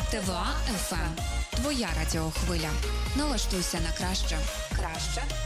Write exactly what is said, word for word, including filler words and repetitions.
ТВА еф ем. Твоя радіохвиля. Налаштуйся на краще. Краще